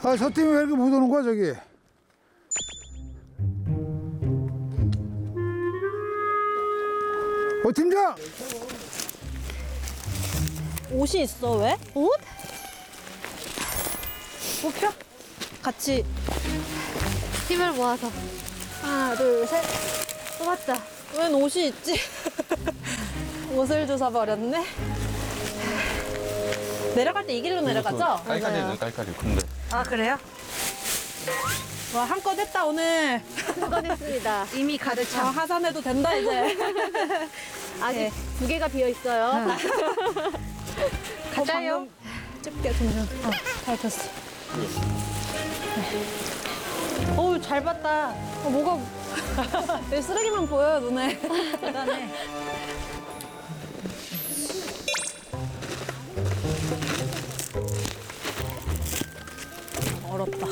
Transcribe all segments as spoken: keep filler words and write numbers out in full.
아, 저 팀이 왜 이렇게 못 오는 거야, 저기? 어, 팀장! 옷이 있어, 왜? 옷? 옷 펴? 같이. 힘을 모아서 하나 둘 셋 뽑았자. 웬 옷이 있지? 옷을 주워버렸네. 내려갈 때 이 길로 내려가죠? 깔깔이네, 깔깔이. 근데. 아, 그래요? 와, 한껏 했다, 오늘. 수고했습니다. 이미 가득 차. 아, 하산해도 된다, 이제. 아직 네. 두 개가 비어 있어요. 가자요. 집게 점점. 어, 잘 폈어. 네. 어우, 잘 봤다. 어, 뭐가. 내 쓰레기만 보여요, 눈에. 대단해. 얼었다.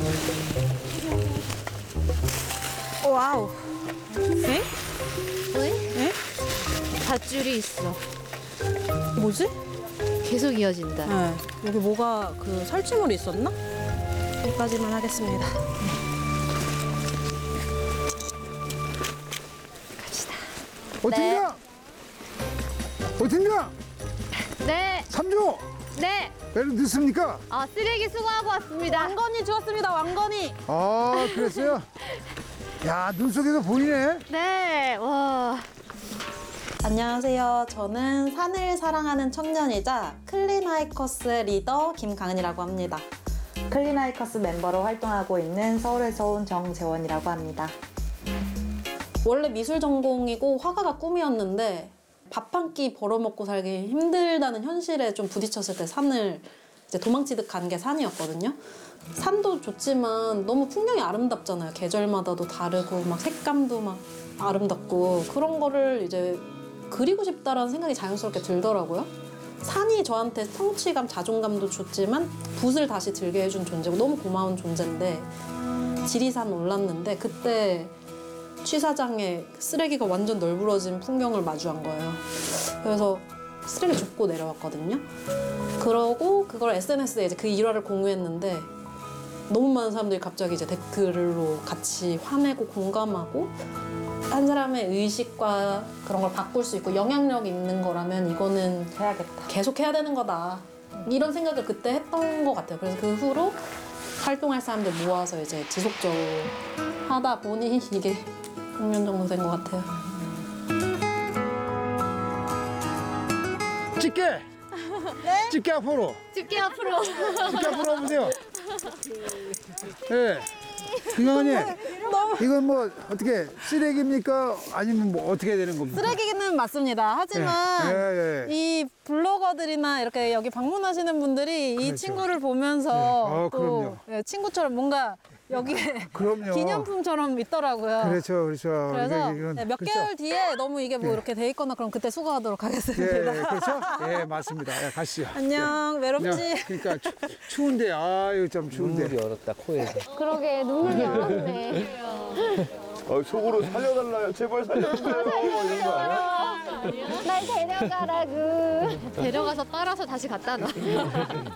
와우. 에? 왜? 에? 밧줄이 있어. 뭐지? 계속 이어진다. 네. 여기 뭐가 그 설치물이 있었나? 여기까지만 하겠습니다. 갑시다. 어, 팀장! 어, 팀장! 네, 삼 조! 네. 왜 이렇게 늦습니까? 아, 쓰레기 수거하고 왔습니다. 왕건이 주었습니다, 왕건이. 아, 그랬어요? 야, 눈 속에서 보이네? 네, 와. 안녕하세요. 저는 산을 사랑하는 청년이자 클린하이커스의 리더 김강은이라고 합니다. 클린하이커스 멤버로 활동하고 있는 서울에서 온 정재원이라고 합니다. 원래 미술 전공이고 화가가 꿈이었는데 밥 한 끼 벌어먹고 살기 힘들다는 현실에 좀 부딪혔을 때 산을 이제 도망치듯 간 게 산이었거든요. 산도 좋지만 너무 풍경이 아름답잖아요. 계절마다도 다르고 막 색감도 막 아름답고 그런 거를 이제 그리고 싶다라는 생각이 자연스럽게 들더라고요. 산이 저한테 성취감, 자존감도 줬지만 붓을 다시 들게 해준 존재고 너무 고마운 존재인데 지리산 올랐는데 그때 취사장에 쓰레기가 완전 널브러진 풍경을 마주한 거예요. 그래서 쓰레기 줍고 내려왔거든요. 그러고 그걸 에스엔에스에 이제 그 일화를 공유했는데 너무 많은 사람들이 갑자기 이제 댓글로 같이 화내고 공감하고 한 사람의 의식과 그런 걸 바꿀 수 있고 영향력 있는 거라면 이거는 해야겠다. 계속 해야 되는 거다. 이런 생각을 그때 했던 것 같아요. 그래서 그 후로 활동할 사람들 모아서 이제 지속적으로 하다 보니 이게 육 년 정도 된 것 같아요. 집게! 네? 집게 앞으로! 집게 앞으로. 집게 앞으로 와보세요. 예. 김강은님, 이건 뭐 어떻게 쓰레기입니까? 아니면 뭐 어떻게 되는 겁니까? 쓰레기는 맞습니다. 하지만 예, 예, 예. 이 블로거들이나 이렇게 여기 방문하시는 분들이 이 그렇죠. 친구를 보면서 네. 어, 또 그럼요. 예, 친구처럼 뭔가 여기에 그럼요. 기념품처럼 있더라고요. 그렇죠, 그렇죠. 그래서 이게 이건- 네, 몇 그렇죠. 개월 뒤에 너무 이게 뭐 예. 이렇게 돼 있거나 그럼 그때 수거하도록 예, 하겠습니다. 그렇죠? 예, 맞습니다. 예, 가시죠. 안녕, 외롭지? 그냥, 그러니까 추, 추운데, 아유, 좀 추운데. 눈물이 얼었다, 코에서. 그러게, 눈물이 얼었네. 어, 속으로 살려달라요. 제발 살려주세요. 이런 거 아니야? 날 데려가라고. 데려가서 빨아서 다시 갖다 놔.